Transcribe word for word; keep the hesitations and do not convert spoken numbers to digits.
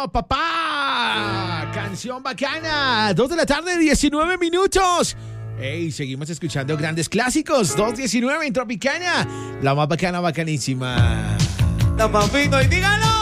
papá. Canción bacana. Dos de la tarde, diecinueve minutos. Hey, seguimos escuchando grandes clásicos. dos diecinueve en Tropicana. La más bacana, bacanísima. La papito, y dígalo.